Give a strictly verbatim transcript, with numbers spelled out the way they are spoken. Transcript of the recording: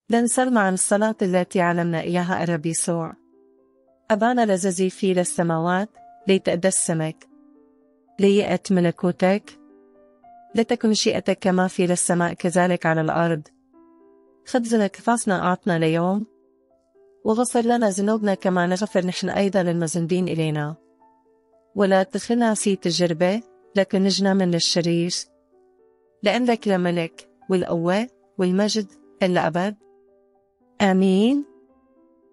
لنسلم عن الصلاة التي علمنا إياها الرب يسوع. أبانا الذي في السماوات، ليتقدسك، ليأت ملكوتك، لتكن مشيئتك كما في السماء كذلك على الأرض. خبزنا كفافنا أعطنا اليوم، وغفر لنا ذنوبنا كما نغفر نحن أيضا للمذنبين إلينا، ولا تدخلنا في تجربة، لكن نجنا من الشرير، لأن لك الملك والقوة والمجد إلى أبد. آمين.